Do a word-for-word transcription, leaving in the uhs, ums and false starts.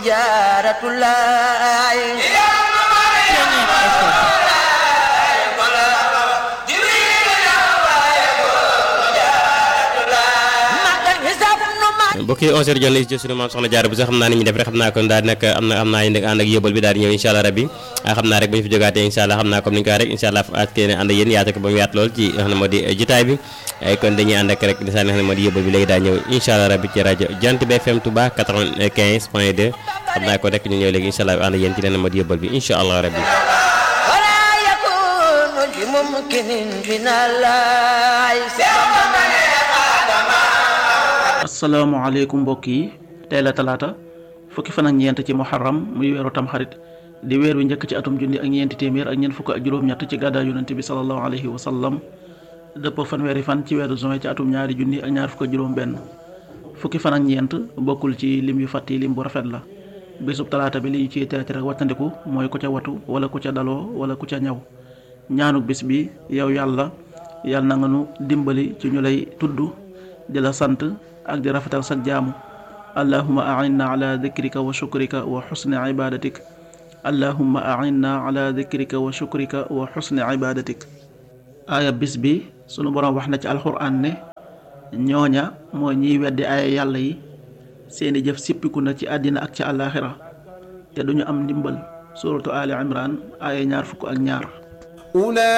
jaaratulaay mbokk yi onze heures jot na ci sunu maam soxna Jaara bu sax xam naa ni ñu def rek xam naa kon daal nag am na am naa ñu ànd ak yóbbal bi daal di ñëw incha allah rabbi xam naa rek bu ñu fi jógaatee incha allah xam naa comme ni ñu ko waxee rek incha allah ak kenn ànd ak yéen yaata ko ba mu yaat lool ci nga xam ne moo di jitaay bi kon dañuy ànd ak rek di saa nga xam ne moo di yóbbal bi léegi daal ñëw incha allah rabbi ci rajo Jant bi F M Touba quatre-vingt-quinze point deux xam naa ko rek ñu ñëw léegi incha allah ànd ak yéen ci leen moo di yóbbal bi incha allah rabbi asalaamaaleykum mbokk yi tey la talaata fukki fan ak ñeent ci muharram muy weeru tamxarit di weer wi njëkk ci atum junni ak ñeenti téeméer ak ñeent fukk ak juróom-ñett ci gàddaay yonent bi sallallahu alayhi wa sallam dëppoo fanweeri fan ci weeru juin ci atum ñaari junni ak ñaar fukk ak juróom-benn fukki fan ak ñeent bokkul ci lim yu fàtt yi lim bu rafet la bésub talaata bi li ñu ciy tere tere wattandiku mooy ku ca watu wala ku ca daloo wala ku ca ñaw ñaanuk bis bi yow yàlla yàlla na nga nu dimbali ci ñu lay tudd di la sant ak di rafetal sa jaamu allahumma a'inna ala dhikrika wa shukrika wa husni ibadatik allahumma a'inna ala dhikrika wa shukrika wa husni ibadatik aaya bis bi sunu boroom wax na ci alxuraan ne ñooña mooy ñiy weddi aaya yàlla yi seeni jëf sippiku na ci àddina ak ci àllaaxira te duñu am ndimbal suratu ali imran aaya ñaar fukk ak ñaar